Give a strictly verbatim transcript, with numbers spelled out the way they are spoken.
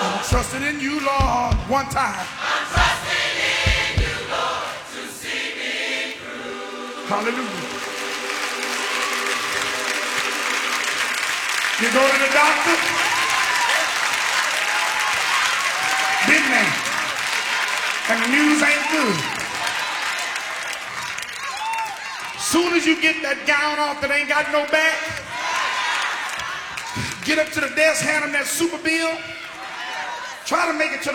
I'm trusting in you, Lord, one time. I'm trusting in you, Lord, to see me through. Hallelujah. You go to the doctor, big man, and the news ain't good. Soon as you get that gown off that ain't got no back, get up to the desk, hand them that super bill, try to make it to the